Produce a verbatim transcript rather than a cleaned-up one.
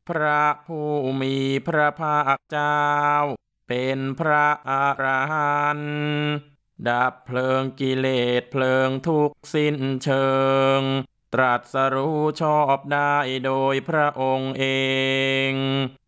พระผู้มีพระภาคเจ้าเป็นพระอรหันต์ดับเพลิงกิเลสเพลิงทุกข์สิ้นเชิงตรัสรู้ชอบได้โดยพระองค์เอง